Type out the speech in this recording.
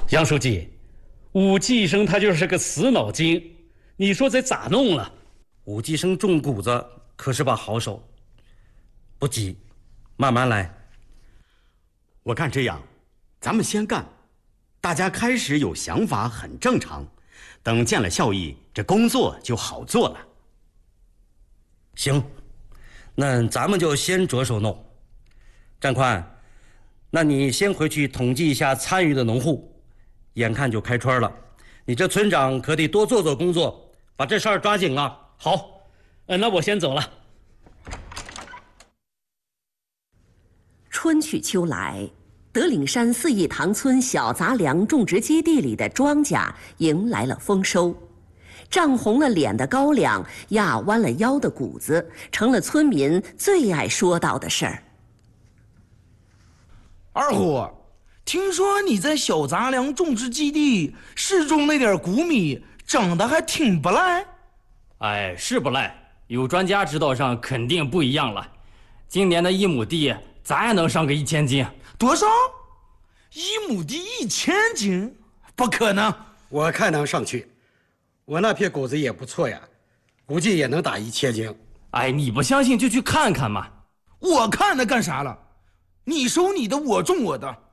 杨书记，武继生他就是个死脑筋，你说这咋弄了？ 武继生种谷子可是把好手，不急，慢慢来。 我看这样，咱们先干，大家开始有想法很正常，等见了效益，这工作就好做了。 行，那咱们就先着手弄。战宽，那你先回去统计一下参与的农户，眼看就开春了，你这村长可得多做做工作，把这事儿抓紧了。 好，那我先走了。 春去秋来，德岭山四义塘村小杂粮种植基地里的庄稼迎来了丰收，涨红了脸的高粱，压弯了腰的谷子，成了村民最爱说到的事儿。 二虎，听说你在小杂粮种植基地试种那点谷米，长得还挺不赖。 哎，是不赖，有专家指导上肯定不一样了。今年的1亩地，咱也能上个1000斤。 多少？1亩地1000斤？不可能！ 我看能上去，我那片谷子也不错呀，估计也能打1000斤。 哎，你不相信就去看看嘛。 我看那干啥了？你收你的，我种我的。